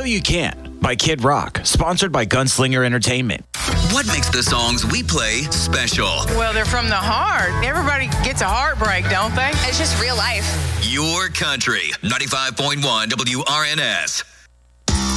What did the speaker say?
You Can by Kid Rock, sponsored by Gunslinger Entertainment. What makes the songs we play special? Well, they're from the heart. Everybody gets a heartbreak, don't they? It's just real life. Your country, 95.1 WRNS.